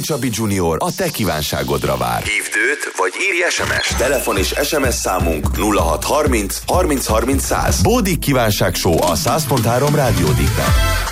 Csabi Junior a te kívánságodra vár. Hívd őt, vagy írj SMS-t. Telefon és SMS számunk 0630 30 30 100. Bódik kívánság show a 100.3 Rádió Diktán.